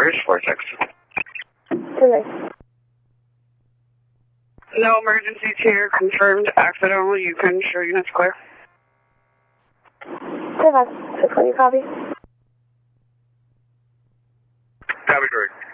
Argus 46. Okay. No emergencies here. Confirmed accidental. You can show units clear. 620, copy. Copy, correct.